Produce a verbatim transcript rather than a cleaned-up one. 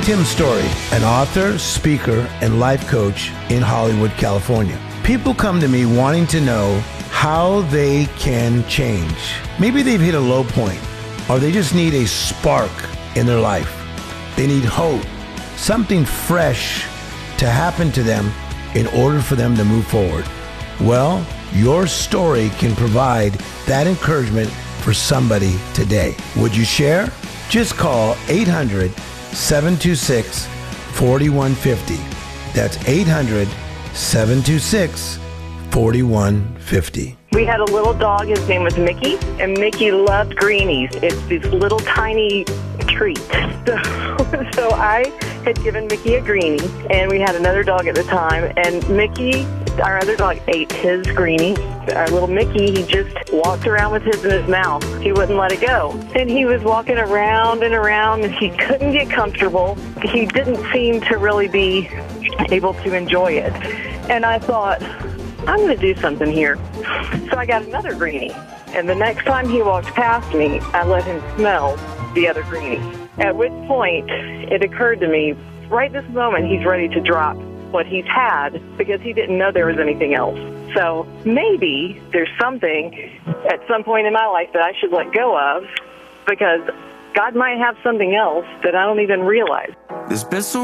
I'm Tim Story, an author, speaker, and life coach in Hollywood, California. People come to me wanting to know how they can change. Maybe they've hit a low point, or they just need a spark in their life. They need hope, something fresh to happen to them in order for them to move forward. Well, your story can provide that encouragement for somebody today. Would you share? Just call eight hundred, seven two six, four one five zero. That's eight hundred, seven two six, four one five zero. We had a little dog. His name was Mickey, and Mickey loved greenies. It's these little tiny treats. So, so I had given Mickey a greenie, and we had another dog at the time, and Mickey, our other dog, ate his greenie. Our little Mickey, he just walked around with his in his mouth. He wouldn't let it go. And he was walking around and around, and he couldn't get comfortable. He didn't seem to really be able to enjoy it. And I thought, I'm going to do something here. So I got another greenie. And the next time he walked past me, I let him smell the other greenie. At which point, it occurred to me, right this moment, he's ready to drop what he's had because he didn't know there was anything else. So maybe there's something at some point in my life that I should let go of because God might have something else that I don't even realize. There's been so